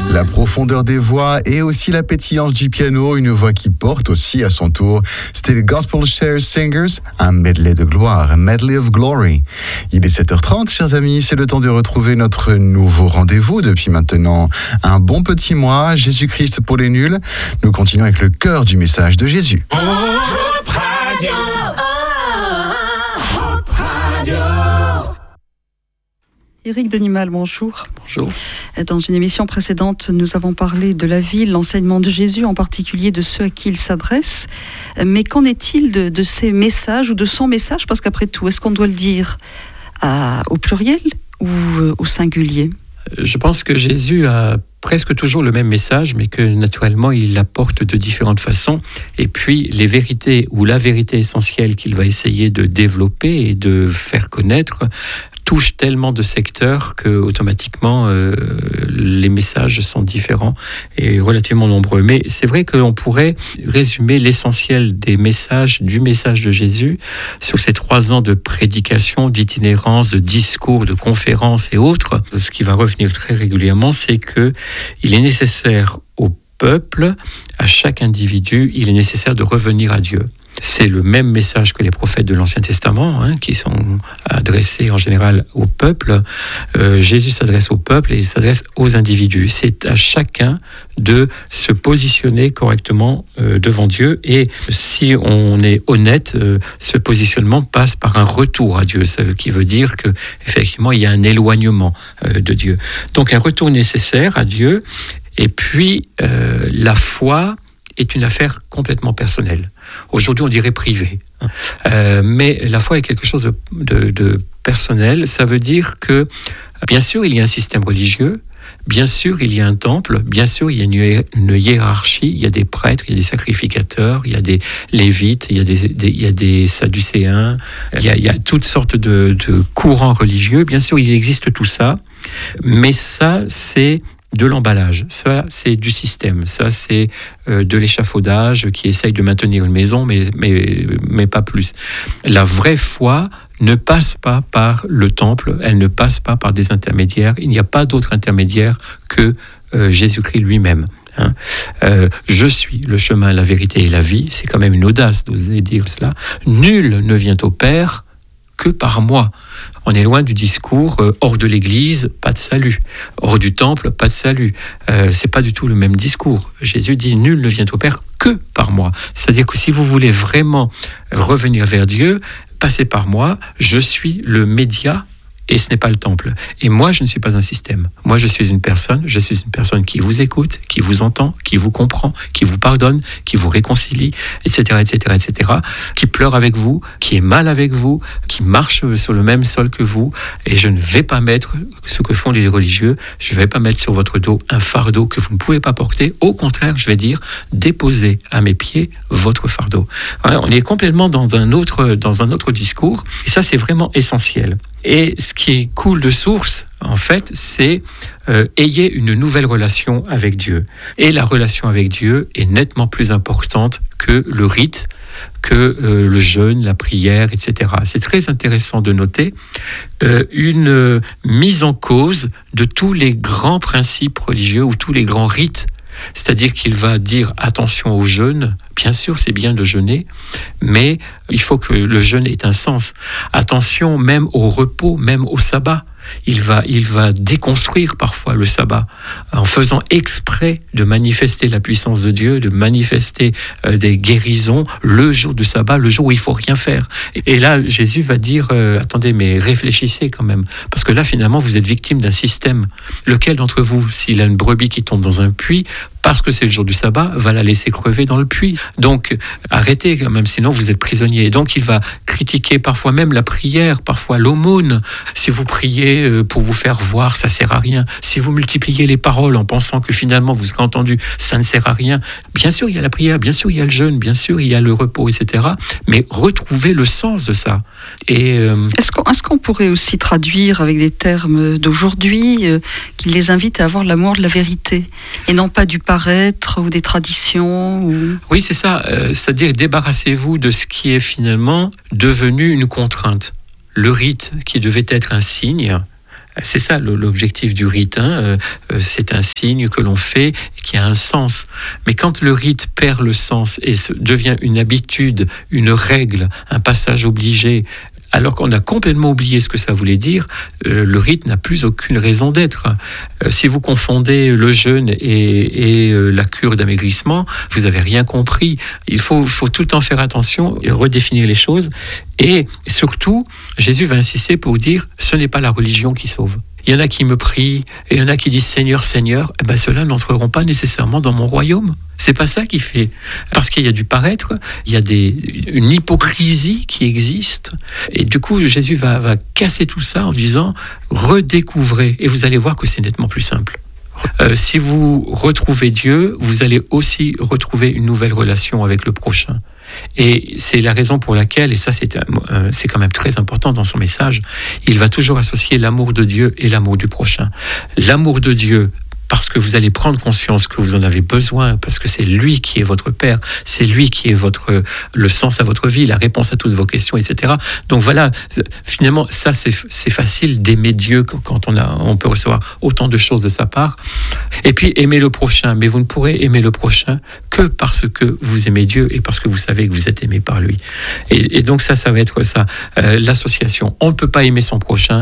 La profondeur des voix et aussi la pétillance du piano, une voix qui porte aussi à son tour. C'était les Gospel Choir Singers, un medley de gloire, un medley of glory. Il est 7h30, chers amis, c'est le temps de retrouver notre nouveau rendez-vous depuis maintenant un bon petit mois, Jésus-Christ pour les nuls. Nous continuons avec le cœur du message de Jésus. Éric Denimal, bonjour. Bonjour. Dans une émission précédente, nous avons parlé de la vie, l'enseignement de Jésus, en particulier de ceux à qui il s'adresse. Mais qu'en est-il de ces messages ou de son message ? Parce qu'après tout, est-ce qu'on doit le dire au pluriel ou au singulier ? Je pense que Jésus a presque toujours le même message, mais que naturellement, il l'apporte de différentes façons. Et puis, les vérités ou la vérité essentielle qu'il va essayer de développer et de faire connaître touche tellement de secteurs que automatiquement les messages sont différents et relativement nombreux. Mais c'est vrai que l'on pourrait résumer l'essentiel des messages, du message de Jésus sur ces 3 ans de prédication, d'itinérance, de discours, de conférences et autres. Ce qui va revenir très régulièrement, c'est que il est nécessaire au peuple, à chaque individu, il est nécessaire de revenir à Dieu. C'est le même message que les prophètes de l'Ancien Testament, qui sont adressés en général au peuple. Jésus s'adresse au peuple et il s'adresse aux individus. C'est à chacun de se positionner correctement devant Dieu. Et si on est honnête, ce positionnement passe par un retour à Dieu. Ce qui veut dire qu'effectivement, il y a un éloignement de Dieu. Donc un retour nécessaire à Dieu. Et puis, la foi est une affaire complètement personnelle. Aujourd'hui, on dirait privée. Mais la foi est quelque chose de personnel. Ça veut dire que, bien sûr, il y a un système religieux, bien sûr, il y a un temple, bien sûr, il y a une hiérarchie, il y a des prêtres, il y a des sacrificateurs, il y a des lévites, il y a des sadducéens, il y a toutes sortes de courants religieux. Bien sûr, il existe tout ça, mais ça, c'est de l'emballage, ça c'est du système, ça c'est de l'échafaudage qui essaye de maintenir une maison, mais pas plus. La vraie foi ne passe pas par le temple, elle ne passe pas par des intermédiaires, il n'y a pas d'autre intermédiaire que Jésus-Christ lui-même. Je suis le chemin, la vérité et la vie, c'est quand même une audace d'oser dire cela. Nul ne vient au Père que par moi. On est loin du discours hors de l'Église, pas de salut. Hors du temple, pas de salut. C'est pas du tout le même discours. Jésus dit nul ne vient au Père que par moi. C'est-à-dire que si vous voulez vraiment revenir vers Dieu, passez par moi. Je suis le média. Et ce n'est pas le temple. Et moi, je ne suis pas un système. Moi, je suis une personne qui vous écoute, qui vous entend, qui vous comprend, qui vous pardonne, qui vous réconcilie, etc., etc., etc., qui pleure avec vous, qui est mal avec vous, qui marche sur le même sol que vous. Et je ne vais pas mettre ce que font les religieux, je ne vais pas mettre sur votre dos un fardeau que vous ne pouvez pas porter. Au contraire, je vais dire, déposez à mes pieds votre fardeau. Voilà, on est complètement dans un autre discours. Et ça, c'est vraiment essentiel. Et ce qui coule de source, en fait, c'est ayez une nouvelle relation avec Dieu. Et la relation avec Dieu est nettement plus importante que le rite, que le jeûne, la prière, etc. C'est très intéressant de noter une mise en cause de tous les grands principes religieux ou tous les grands rites. C'est-à-dire qu'il va dire attention au jeûne. Bien sûr, c'est bien de jeûner, mais il faut que le jeûne ait un sens. Attention même au repos, même au sabbat. Il va déconstruire parfois le sabbat en faisant exprès de manifester la puissance de Dieu, de manifester des guérisons le jour du sabbat, le jour où il faut rien faire. Et là, Jésus va dire attendez, mais réfléchissez quand même, parce que là, finalement, vous êtes victime d'un système. Lequel d'entre vous, s'il a une brebis qui tombe dans un puits, parce que c'est le jour du sabbat, va la laisser crever dans le puits. Donc, arrêtez quand même, sinon vous êtes prisonnier. Et donc, il va critiquer parfois même la prière, parfois l'aumône. Si vous priez pour vous faire voir, ça sert à rien. Si vous multipliez les paroles en pensant que finalement vous serez entendu, ça ne sert à rien. Bien sûr, il y a la prière, bien sûr, il y a le jeûne, bien sûr, il y a le repos, etc. Mais retrouvez le sens de ça. Et Est-ce qu'on pourrait aussi traduire avec des termes d'aujourd'hui qui les invitent à avoir l'amour de la vérité et non pas du paraître ou des traditions Oui, c'est ça. C'est-à-dire débarrassez-vous de ce qui est finalement devenu une contrainte. Le rite qui devait être un signe C'est ça l'objectif du rite. C'est un signe que l'on fait qui a un sens. Mais quand le rite perd le sens et devient une habitude, une règle, un passage obligé, alors qu'on a complètement oublié ce que ça voulait dire, le rite n'a plus aucune raison d'être. Si vous confondez le jeûne et la cure d'amaigrissement, vous n'avez rien compris. Il faut tout le temps faire attention et redéfinir les choses. Et surtout, Jésus va insister pour dire, ce n'est pas la religion qui sauve. Il y en a qui me prient, et il y en a qui disent Seigneur, Seigneur, ceux-là n'entreront pas nécessairement dans mon royaume. C'est pas ça qui fait. Parce qu'il y a du paraître, il y a une hypocrisie qui existe. Et du coup, Jésus va casser tout ça en disant redécouvrez. Et vous allez voir que c'est nettement plus simple. Si vous retrouvez Dieu, vous allez aussi retrouver une nouvelle relation avec le prochain. Et c'est la raison pour laquelle, et ça c'est quand même très important dans son message, il va toujours associer l'amour de Dieu et l'amour du prochain. L'amour de Dieu, parce que vous allez prendre conscience que vous en avez besoin, parce que c'est lui qui est votre Père, c'est lui qui est le sens à votre vie, la réponse à toutes vos questions, etc. Donc voilà, finalement, ça c'est facile d'aimer Dieu quand on peut recevoir autant de choses de sa part. Et puis aimer le prochain, mais vous ne pourrez aimer le prochain que parce que vous aimez Dieu et parce que vous savez que vous êtes aimé par lui. Et donc ça va être ça, l'association. On ne peut pas aimer son prochain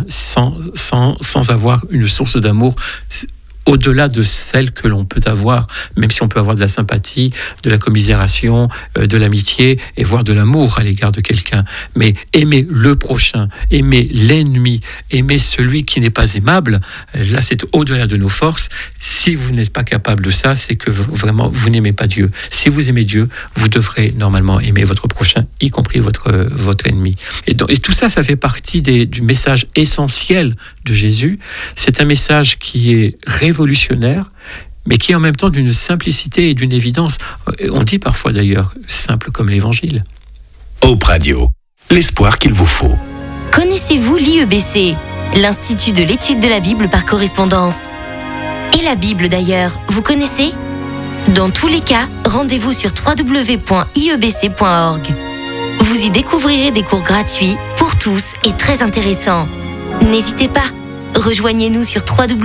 sans avoir une source d'amour au-delà de celle que l'on peut avoir, même si on peut avoir de la sympathie, de la commisération, de l'amitié et voire de l'amour à l'égard de quelqu'un. Mais aimer le prochain, aimer l'ennemi, aimer celui qui n'est pas aimable, là c'est au-delà de nos forces. Si vous n'êtes pas capable de ça, c'est que vraiment vous n'aimez pas Dieu. Si vous aimez Dieu, vous devrez normalement aimer votre prochain, y compris votre ennemi. Et tout ça, ça fait partie du message essentiel de Jésus. C'est un message qui est révolutionnaire, mais qui est en même temps d'une simplicité et d'une évidence. On dit parfois d'ailleurs, simple comme l'Évangile. Hope Radio, l'espoir qu'il vous faut. Connaissez-vous l'IEBC, l'Institut de l'étude de la Bible par correspondance? Et la Bible d'ailleurs, vous connaissez? Dans tous les cas, rendez-vous sur www.iebc.org. Vous y découvrirez des cours gratuits pour tous et très intéressants. N'hésitez pas, rejoignez-nous sur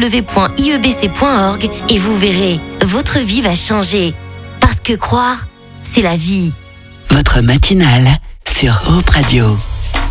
www.iebc.org et vous verrez, votre vie va changer. Parce que croire, c'est la vie. Votre matinale sur Hope Radio.